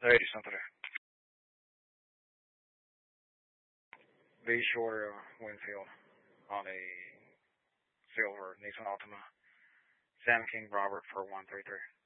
Ladies and gentlemen, be sure Winfield on a silver Nissan Altima. Sam King Robert for 133.